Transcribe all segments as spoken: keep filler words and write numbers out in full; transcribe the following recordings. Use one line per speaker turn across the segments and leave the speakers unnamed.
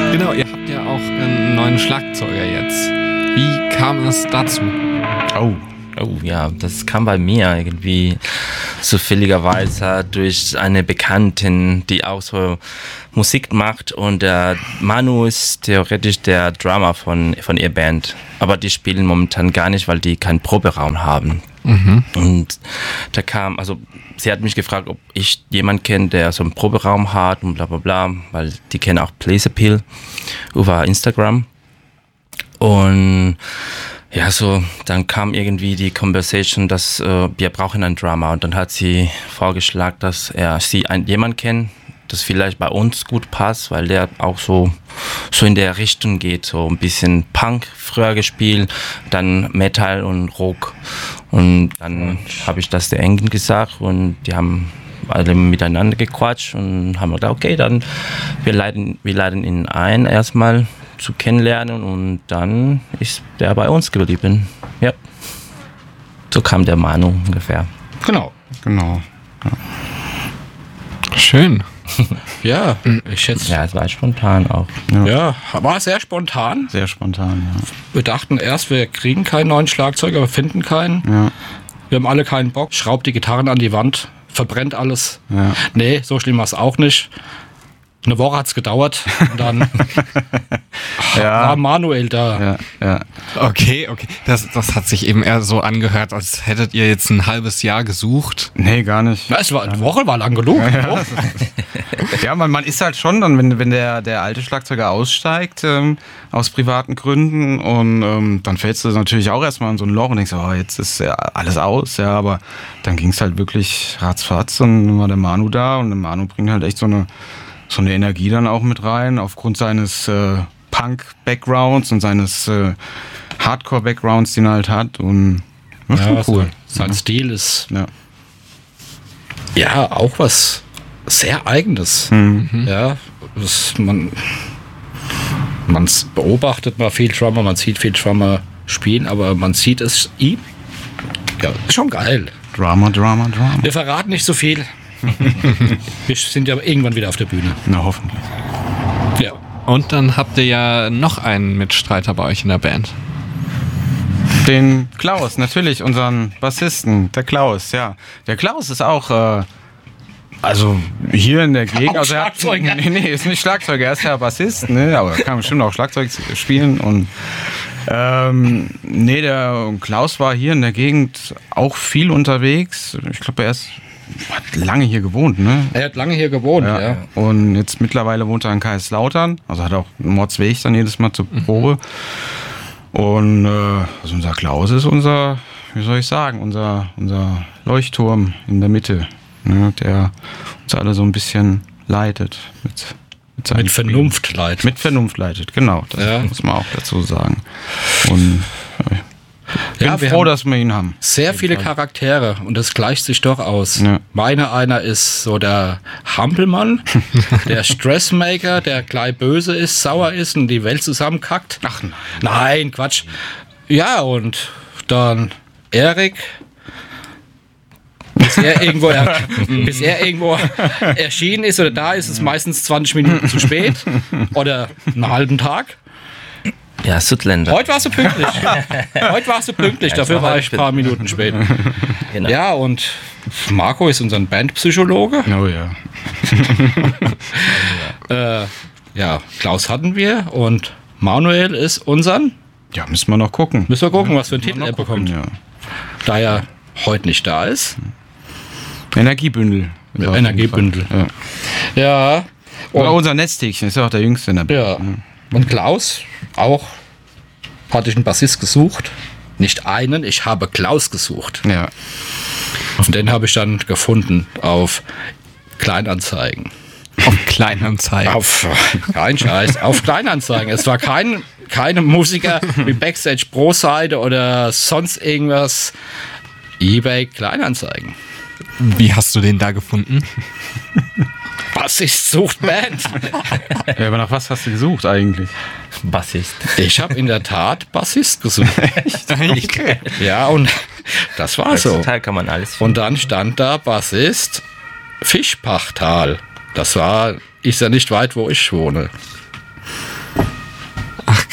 Genau, ihr habt ja auch einen neuen Schlagzeuger jetzt. Wie kam es dazu?
Oh, oh ja, das kam bei mir irgendwie zufälligerweise durch eine Bekanntin, die auch so Musik macht, und der Manu ist theoretisch der Drummer von, von ihr Band, aber die spielen momentan gar nicht, weil die keinen Proberaum haben. Mhm. Und da kam, also sie hat mich gefragt, ob ich jemanden kenne, der so einen Proberaum hat und bla bla bla, weil die kennen auch Place Appeal über Instagram. Und ja, so, dann kam irgendwie die Conversation, dass äh, wir brauchen einen Drummer, und dann hat sie vorgeschlagen, dass er sie ein, jemand kennt, das vielleicht bei uns gut passt, weil der auch so, so in der Richtung geht, so ein bisschen Punk früher gespielt, dann Metal und Rock. Und dann habe ich das der Engen gesagt, und die haben alle miteinander gequatscht und haben gedacht, okay, dann wir leiten, wir leiten ihn ein erstmal zu kennenlernen, und dann ist der bei uns geblieben. Ja. So kam der Manu ungefähr.
Genau.
Genau. Ja.
Schön.
Ja, ich schätze.
Ja, es war spontan auch.
Ja. ja, war sehr spontan.
Sehr spontan, ja.
Wir dachten erst, wir kriegen keinen neuen Schlagzeuger, wir finden keinen.
Ja.
Wir haben alle keinen Bock. Schraubt die Gitarren an die Wand, verbrennt alles.
Ja.
Nee, so schlimm war es auch nicht. Eine Woche hat es gedauert, und dann
ja.
war Manuel da.
Ja, ja.
Okay, okay. Das, das hat sich eben eher so angehört, als hättet ihr jetzt ein halbes Jahr gesucht.
Nee, gar nicht.
Na, es war, eine Woche war lang genug.
Ja, ja. ja man, man ist halt schon dann, wenn, wenn der, der alte Schlagzeuger aussteigt, ähm, aus privaten Gründen, und ähm, dann fällst du natürlich auch erstmal in so ein Loch und denkst, oh, jetzt ist ja alles aus, ja, aber dann ging es halt wirklich ratzfatz, und dann war der Manu da, und der Manu bringt halt echt so eine so eine Energie dann auch mit rein, aufgrund seines äh, Punk-Backgrounds und seines äh, Hardcore-Backgrounds, den er halt hat, und das
ja,
ist schon cool.
So, sein
ja.
Stil ist
ja.
ja auch was sehr Eigenes.
Mhm.
Ja, das, man man beobachtet mal viel Drummer, man sieht viel Drummer spielen, aber man sieht es ihm. Ja, ist schon geil.
Drama, Drama, Drama.
Wir verraten nicht so viel. Wir sind ja irgendwann wieder auf der Bühne.
Na, hoffentlich.
Ja.
Und dann habt ihr ja noch einen Mitstreiter bei euch in der Band.
Den Klaus, natürlich, unseren Bassisten, der Klaus, ja. Der Klaus ist auch, äh, also hier in der Gegend.
Auch
also er hat,
Schlagzeuger.
nee, nee, ist nicht Schlagzeuger, er ist ja Bassist, ne, aber er kann bestimmt auch Schlagzeug spielen, und ähm, nee, der Klaus war hier in der Gegend auch viel unterwegs. Ich glaube, er ist hat lange hier gewohnt, ne?
Er hat lange hier gewohnt, ja.
ja. Und jetzt mittlerweile wohnt er in Kaiserslautern. Also hat auch einen Mordsweg dann jedes Mal zur Probe. Mhm. Und äh, also unser Klaus ist unser, wie soll ich sagen, unser, unser Leuchtturm in der Mitte, ne? Der uns alle so ein bisschen leitet. Mit, mit,
mit Vernunft leitet.
Mit Vernunft leitet, genau. Das
ja.
muss man auch dazu sagen. Und äh, Ich bin
ja, wir
froh,
haben
dass wir ihn haben.
Sehr viele Charaktere, und das gleicht sich doch aus.
Ja.
Meiner einer ist so der Hampelmann, der Stressmaker, der gleich böse ist, sauer ist und die Welt zusammenkackt.
Ach nein.
Nein, Quatsch. Ja, und dann Erik. Bis er, irgendwo er, bis er irgendwo erschienen ist oder da ist, ist es meistens zwanzig Minuten zu spät oder einen halben Tag.
Ja, Südländer.
Heute warst du pünktlich. Heute warst du pünktlich,
Ja,
dafür
war
war ich ein paar Minuten spät.
Genau.
Ja, und Marco ist unser Bandpsychologe.
Oh ja.
äh, ja, Klaus hatten wir, und Manuel ist unseren.
Ja, müssen wir noch gucken.
Müssen wir gucken, was für einen
Müssen
Titel
wir
er
noch gucken,
bekommt.
Ja.
Da er heute nicht da ist.
Energiebündel.
Mit Energiebündel.
Ja.
Ja.
Oder
Und,
unser Netztickchen, ist ja auch der Jüngste in der
ja.
Band.
Und Klaus, auch hatte ich einen Bassist gesucht. Nicht einen, ich habe Klaus gesucht.
Ja.
Und den habe ich dann gefunden auf Kleinanzeigen.
Auf Kleinanzeigen.
Auf, kein Scheiß, auf Kleinanzeigen. Es war kein, keine Musiker wie Backstage Pro Seite oder sonst irgendwas. eBay Kleinanzeigen.
Wie hast du den da gefunden?
Bassist sucht Band.
Ja, aber nach was hast du gesucht eigentlich?
Bassist.
Ich habe in der Tat Bassist gesucht.
Okay.
Ja, und das war so.
Heutzutage kann man alles finden.
Und dann stand da Bassist Fischbachtal. Das war, ist ja nicht weit, wo ich wohne.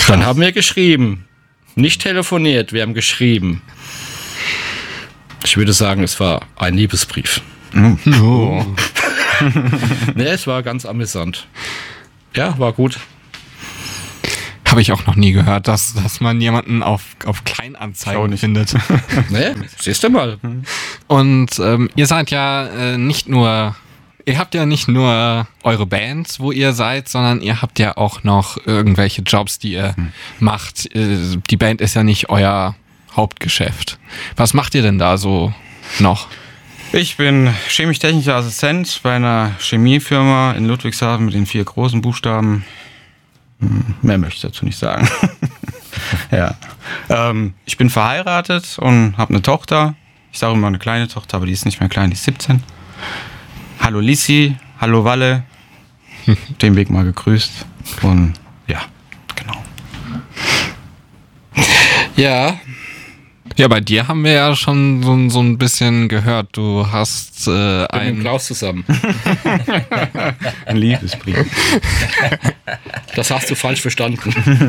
Dann haben wir geschrieben. Nicht telefoniert, wir haben geschrieben. Ich würde sagen, es war ein Liebesbrief.
Oh.
Ne, es war ganz amüsant. Ja, war gut.
Habe ich auch noch nie gehört, dass, dass man jemanden auf, auf Kleinanzeigen
nicht.
findet.
Ne, siehst du mal.
Und ähm, ihr seid ja äh, nicht nur, ihr habt ja nicht nur eure Bands, wo ihr seid, sondern ihr habt ja auch noch irgendwelche Jobs, die ihr hm. macht. Äh, die Band ist ja nicht euer Hauptgeschäft. Was macht ihr denn da so noch?
Ich bin chemisch-technischer Assistent bei einer Chemiefirma in Ludwigshafen mit den vier großen Buchstaben. Mehr möchte ich dazu nicht sagen. ja. ähm, ich bin verheiratet und habe eine Tochter. Ich sage immer eine kleine Tochter, aber die ist nicht mehr klein, die ist siebzehn. Hallo Lissi, hallo Walle. Den Weg mal gegrüßt. Und ja, genau.
Ja.
Ja, bei dir haben wir ja schon so, so ein bisschen gehört. Du hast äh,
Mit
ein...
dem Klaus zusammen.
Ein Liebesbrief.
Das hast du falsch verstanden.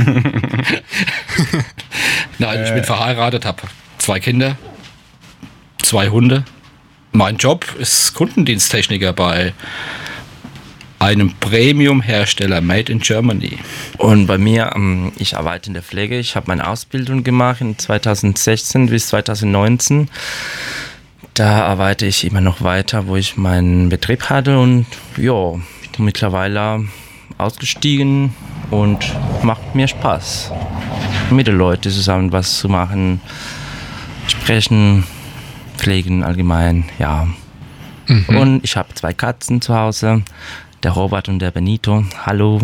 Nein, ich bin verheiratet, habe zwei Kinder, zwei Hunde. Mein Job ist Kundendiensttechniker bei einem Premium-Hersteller Made in Germany.
Und bei mir, ähm, ich arbeite in der Pflege. Ich habe meine Ausbildung gemacht in zweitausendsechzehn bis zweitausendneunzehn. Da arbeite ich immer noch weiter, wo ich meinen Betrieb hatte und ja, mittlerweile ausgestiegen und macht mir Spaß, mit den Leuten zusammen was zu machen, sprechen, pflegen allgemein, ja. Mhm. Und ich habe zwei Katzen zu Hause. Der Robert und der Benito. Hallo.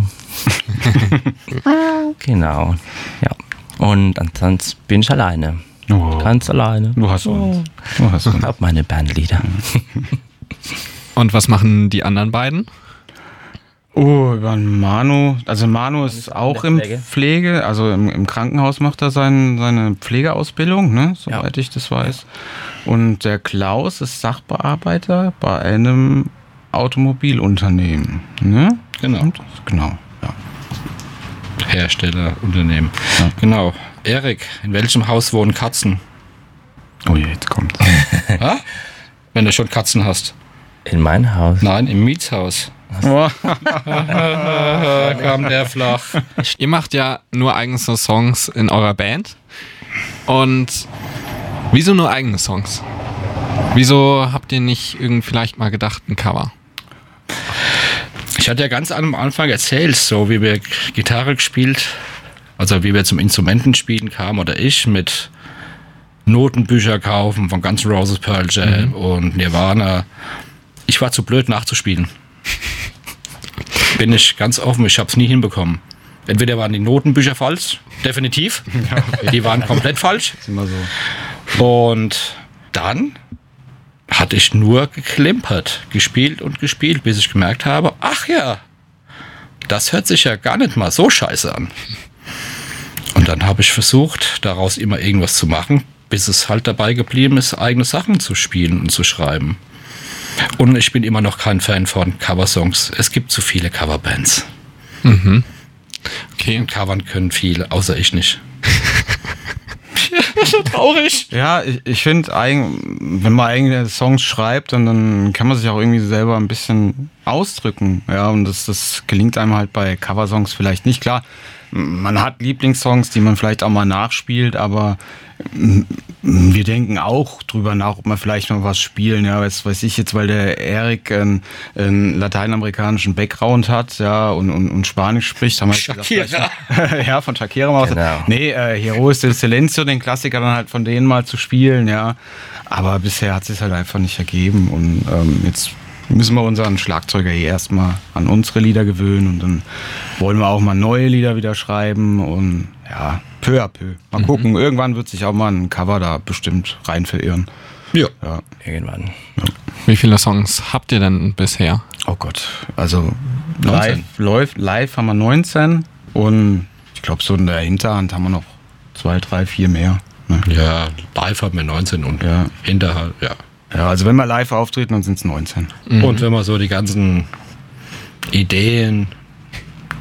Genau. Ja. Und ansonsten bin ich alleine.
Oh.
Ganz alleine.
Du hast uns. Du hast uns.
Ich habe meine Bandlieder.
Und was machen die anderen beiden?
Oh, über Manu. Also Manu ist auch in
Pflege.
Pflege, also im, im Krankenhaus macht er sein, seine Pflegeausbildung, ne, soweit
Ja.
ich das weiß. Und der Klaus ist Sachbearbeiter bei einem Automobilunternehmen, ne?
Genau.
Und, genau, ja.
Hersteller, Unternehmen.
Ja.
Genau. Erik, in welchem Haus wohnen Katzen?
Oh je, jetzt kommt's.
Ha? Wenn du schon Katzen hast.
In mein Haus.
Nein, im Mietshaus.
Oh.
Da kam der flach.
Ihr macht ja nur eigene Songs in eurer Band. Und wieso nur eigene Songs? Wieso habt ihr nicht irgend vielleicht mal gedacht, ein Cover?
Ich hatte ja ganz am Anfang erzählt, so wie wir Gitarre gespielt, also wie wir zum Instrumentenspielen kamen oder ich mit Notenbücher kaufen von Guns N' Roses, Pearl Jam mhm. und Nirvana. Ich war zu blöd nachzuspielen. Bin ich ganz offen, ich habe es nie hinbekommen. Entweder waren die Notenbücher falsch, definitiv.
Ja, okay.
Die waren komplett falsch.
Ist immer so.
Und dann hatte ich nur geklimpert, gespielt und gespielt, bis ich gemerkt habe, ach ja, das hört sich ja gar nicht mal so scheiße an. Und dann habe ich versucht, daraus immer irgendwas zu machen, bis es halt dabei geblieben ist, eigene Sachen zu spielen und zu schreiben. Und ich bin immer noch kein Fan von Coversongs. Es gibt zu viele Coverbands.
Mhm. Okay.
Und covern können viele, außer ich nicht. Das ist so traurig.
Ja, ich, ich finde, wenn man eigene Songs schreibt, dann, dann kann man sich auch irgendwie selber ein bisschen ausdrücken. Ja, und das, das gelingt einem halt bei Coversongs vielleicht nicht. Klar, man hat Lieblingssongs, die man vielleicht auch mal nachspielt, aber wir denken auch drüber nach, ob wir vielleicht mal was spielen. Ja, weiß, weiß ich jetzt, weil der Erik einen, einen lateinamerikanischen Background hat, ja, und, und, und Spanisch spricht. Haben wir
Shakira.
Gesagt, ja, von Shakira mal was.
Genau.
Nee, äh, Heroes del Silencio, den Klassiker dann halt von denen mal zu spielen, ja. Aber bisher hat es sich halt einfach nicht ergeben und ähm, jetzt müssen wir unseren Schlagzeuger hier erstmal an unsere Lieder gewöhnen und dann wollen wir auch mal neue Lieder wieder schreiben und ja, peu à peu. Mal mhm. gucken, irgendwann wird sich auch mal ein Cover da bestimmt rein verirren.
Ja.
Ja.
Irgendwann.
Ja. Wie viele Songs habt ihr denn bisher?
Oh Gott, also live, läuft, live haben wir neunzehn und ich glaube so in der Hinterhand haben wir noch zwei, drei, vier mehr. Ne?
Ja, live haben wir neunzehn und
ja.
hinterher, ja.
Ja, also wenn wir live auftreten, dann sind es neunzehn.
Mhm. Und wenn man so die ganzen Ideen,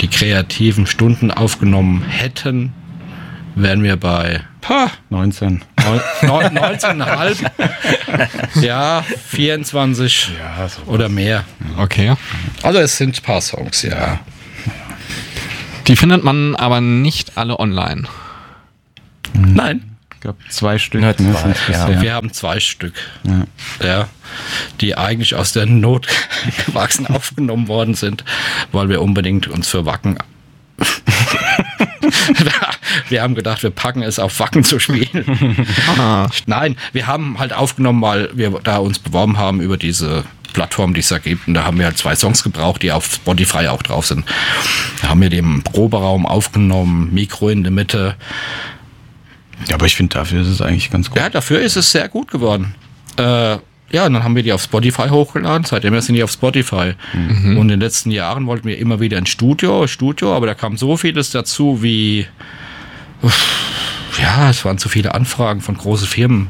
die kreativen Stunden aufgenommen hätten, wären wir bei pah,
neunzehn.
neunzehn Komma fünf. Ja, vierundzwanzig
Ja, so.
oder mehr.
Okay.
Also es sind ein paar Songs, ja.
Die findet man aber nicht alle online.
Nein,
Ich glaube, zwei Stück.
Nur
ne,
zwei,
sind's
ja.
bisher.
wir haben zwei Stück,
Ja.
ja, die eigentlich aus der Not gewachsen aufgenommen worden sind, weil wir unbedingt uns für Wacken wir haben gedacht, wir packen es auf Wacken zu spielen. Nein, wir haben halt aufgenommen, weil wir da uns beworben haben über diese Plattform, die es da gibt. Und da haben wir halt zwei Songs gebraucht, die auf Spotify auch drauf sind. Da haben wir den im Proberaum aufgenommen, Mikro in der Mitte.
Ja, aber ich finde, dafür ist es eigentlich ganz gut.
Ja, dafür ist es sehr gut geworden. Äh, ja, und dann haben wir die auf Spotify hochgeladen. Seitdem sind die auf Spotify. Mhm. Und in den letzten Jahren wollten wir immer wieder ins Studio, Studio, aber da kam so vieles dazu wie, ja, es waren zu viele Anfragen von großen Firmen.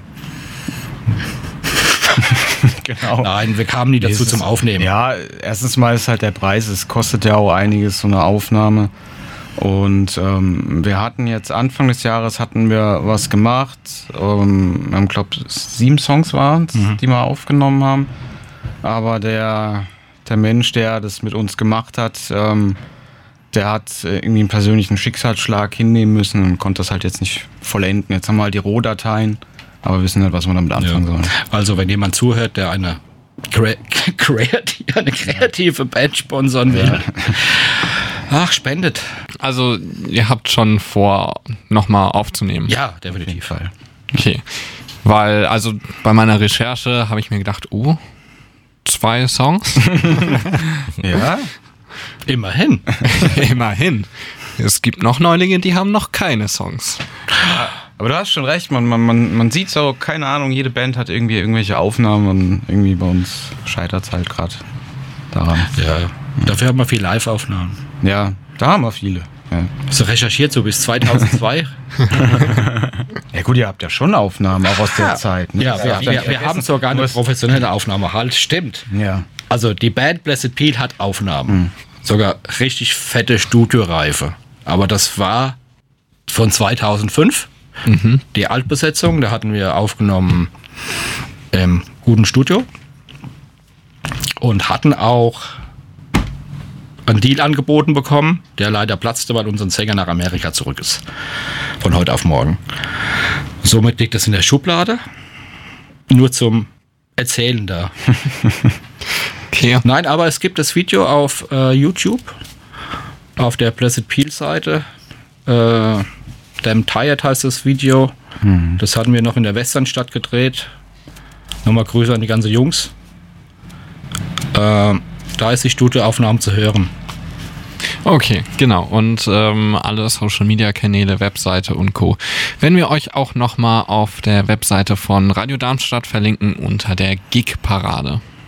Genau.
Nein, wir kamen nie dazu zum Aufnehmen.
Ja, erstens mal ist halt der Preis, es kostet ja auch einiges, so eine Aufnahme. Und ähm, wir hatten jetzt Anfang des Jahres hatten wir was gemacht. Ähm, wir haben, glaube ich, sieben Songs waren es, mhm. die wir aufgenommen haben. Aber der, der Mensch, der das mit uns gemacht hat, ähm, der hat irgendwie einen persönlichen Schicksalsschlag hinnehmen müssen und konnte das halt jetzt nicht vollenden. Jetzt haben wir halt die Rohdateien, aber wir wissen nicht, was wir damit anfangen
Ja.
sollen.
Also wenn jemand zuhört, der eine, Kre- Kreativ- eine kreative Band sponsern will, ja. Ach, spendet.
Also ihr habt schon vor, nochmal aufzunehmen.
Ja, definitiv.
Fall.
Okay. Weil, also bei meiner Recherche habe ich mir gedacht, oh, zwei Songs?
Ja,
Immerhin.
Immerhin. Es gibt noch Neulinge, die haben noch keine Songs.
aber du hast schon recht, man, man, man, man sieht so, keine Ahnung, jede Band hat irgendwie irgendwelche Aufnahmen und irgendwie bei uns scheitert es halt gerade daran.
Ja, dafür haben wir viel Live-Aufnahmen.
Ja, da haben wir viele. Ja.
Hast du recherchiert so bis zweitausendzwei?
Ja gut, ihr habt ja schon Aufnahmen, auch aus der Zeit. Ne?
Ja, wir, wir, wir haben sogar eine professionelle Aufnahme. Halt, stimmt.
Ja.
Also die Band Blessed Peel hat Aufnahmen. Mhm. Sogar richtig fette Studioreife. Aber das war von zweitausendfünf. Mhm. Die Altbesetzung, da hatten wir aufgenommen im guten Studio. Und hatten auch einen Deal angeboten bekommen, der leider platzte, weil unser Sänger nach Amerika zurück ist. Von heute auf morgen. Somit liegt es in der Schublade. Nur zum Erzählen da.
Okay.
Nein, aber es gibt das Video auf äh, YouTube, auf der Blessed Peel Seite. Äh, Damn Tired heißt das Video. Hm. Das hatten wir noch in der Westernstadt gedreht. Nochmal Grüße an die ganzen Jungs. Äh, da ist die Studioaufnahme zu hören.
Okay, genau. Und ähm, alle Social-Media-Kanäle, Webseite und Co. Wenn wir euch auch nochmal auf der Webseite von Radio Darmstadt verlinken unter der Gig-Parade.